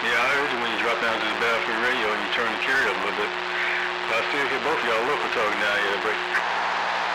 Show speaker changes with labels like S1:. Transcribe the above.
S1: Yeah, I heard you when you drop down to the bathroom radio and you turn the carry up a little bit. I still hear both of y'all local talking down here at the break.